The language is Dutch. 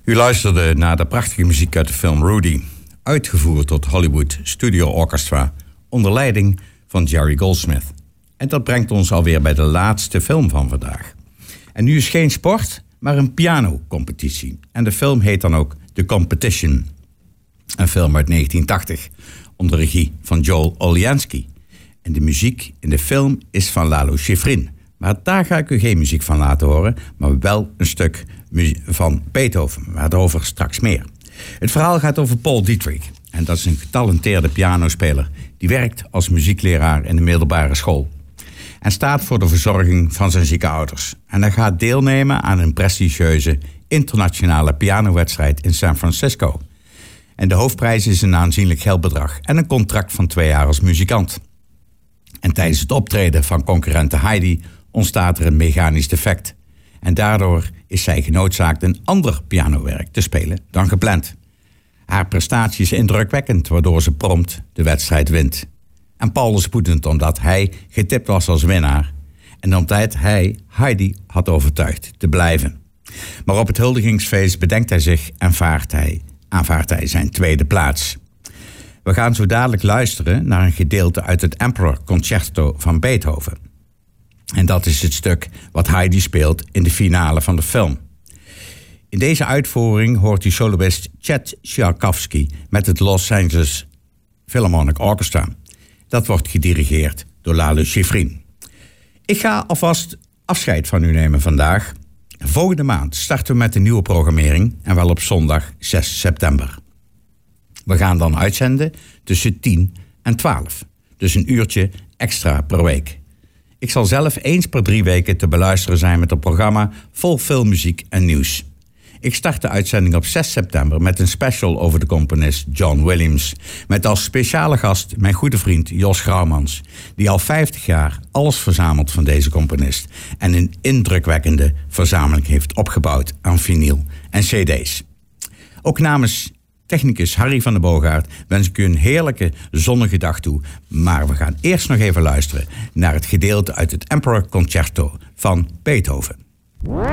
U luisterde naar de prachtige muziek uit de film Rudy, uitgevoerd door het Hollywood Studio Orchestra onder leiding van Jerry Goldsmith. En dat brengt ons alweer bij de laatste film van vandaag. En nu is geen sport, maar een pianocompetitie. En de film heet dan ook The Competition. Een film uit 1980 onder regie van Joel Oliansky. En de muziek in de film is van Lalo Schifrin. Maar daar ga ik u geen muziek van laten horen, maar wel een stuk van Beethoven, maar daarover straks meer. Het verhaal gaat over Paul Dietrich. En dat is een getalenteerde pianospeler die werkt als muziekleraar in de middelbare school. En staat voor de verzorging van zijn zieke ouders. En hij gaat deelnemen aan een prestigieuze internationale pianowedstrijd in San Francisco. En de hoofdprijs is een aanzienlijk geldbedrag en een contract van 2 jaar als muzikant. En tijdens het optreden van concurrente Heidi ontstaat er een mechanisch defect. En daardoor is zij genoodzaakt een ander pianowerk te spelen dan gepland. Haar prestatie is indrukwekkend, waardoor ze prompt de wedstrijd wint. En Paul is woedend omdat hij getipt was als winnaar. En omdat hij Heidi had overtuigd te blijven. Maar op het huldigingsfeest bedenkt hij zich en aanvaardt hij zijn tweede plaats. We gaan zo dadelijk luisteren naar een gedeelte uit het Emperor Concerto van Beethoven. En dat is het stuk wat Heidi speelt in de finale van de film. In deze uitvoering hoort u soloist Chet Tchaikovsky met het Los Angeles Philharmonic Orchestra. Dat wordt gedirigeerd door Lalo Schifrin. Ik ga alvast afscheid van u nemen vandaag. Volgende maand starten we met een nieuwe programmering en wel op zondag 6 september. We gaan dan uitzenden tussen 10 en 12. Dus een uurtje extra per week. Ik zal zelf eens per 3 weken te beluisteren zijn met een programma vol filmmuziek en nieuws. Ik start de uitzending op 6 september met een special over de componist John Williams. Met als speciale gast mijn goede vriend Jos Grauwmans, die al 50 jaar alles verzamelt van deze componist en een indrukwekkende verzameling heeft opgebouwd aan vinyl en cd's. Ook namens technicus Harry van der Boogaard wens ik u een heerlijke zonnige dag toe. Maar we gaan eerst nog even luisteren naar het gedeelte uit het Emperor Concerto van Beethoven.